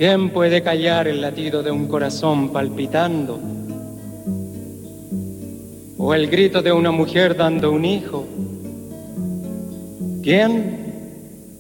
¿Quién puede callar el latido de un corazón palpitando? ¿O el grito de una mujer dando un hijo? ¿Quién?